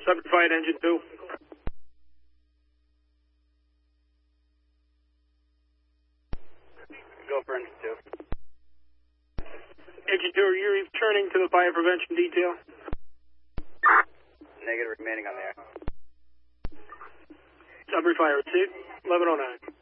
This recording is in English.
Subject fire engine 2. Go for engine 2. Engine 2, are you returning to the fire prevention detail? Negative, remaining on the air. Subject fire, receipt, 1109.